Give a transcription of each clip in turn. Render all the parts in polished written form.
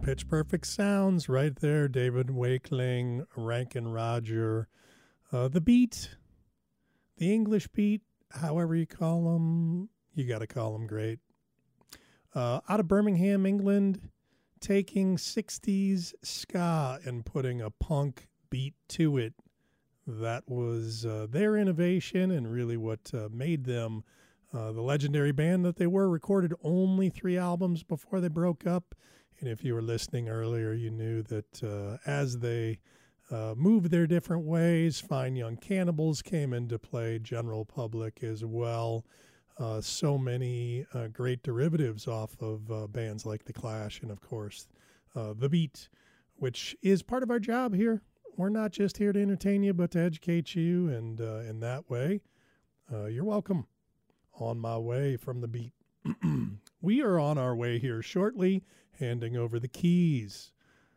Pitch Perfect sounds right there. David Wakeling, Rankin Roger. The beat, the English beat, however you call them, you got to call them great. Out of Birmingham, England, taking 60s ska and putting a punk beat to it. That was their innovation and really what made them the legendary band that they were. Recorded only 3 albums before they broke up. And if you were listening earlier, you knew that as they moved their different ways, Fine Young Cannibals came into play, General Public as well. So many great derivatives off of bands like The Clash and, of course, The Beat, which is part of our job here. We're not just here to entertain you, but to educate you, and in that way, you're welcome. On my way from The Beat. We are on our way here shortly, handing over the keys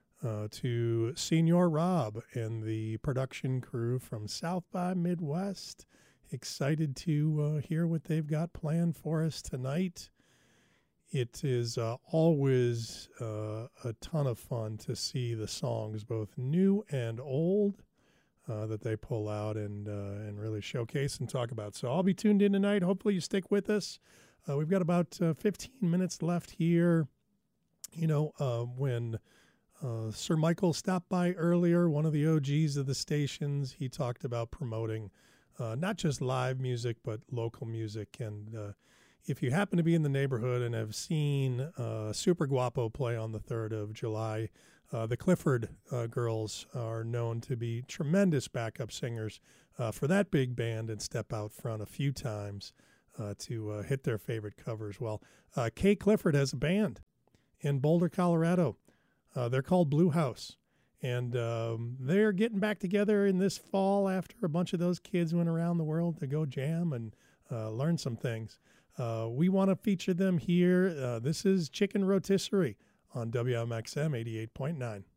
to Senior Rob and the production crew from South by Midwest. Excited to hear what they've got planned for us tonight. It is always a ton of fun to see the songs, both new and old, that they pull out and really showcase and talk about. So I'll be tuned in tonight. Hopefully you stick with us. We've got about 15 minutes left here. You know, when Sir Michael stopped by earlier, one of the OGs of the stations, he talked about promoting not just live music, but local music. And if you happen to be in the neighborhood and have seen Super Guapo play on the 3rd of July, the Clifford girls are known to be tremendous backup singers for that big band and step out front a few times to hit their favorite covers. Well, Kay Clifford has a band in Boulder, Colorado. They're called Blue House. And they're getting back together in this fall after a bunch of those kids went around the world to go jam and learn some things. We want to feature them here. This is Chicken Rotisserie on WMXM 88.9.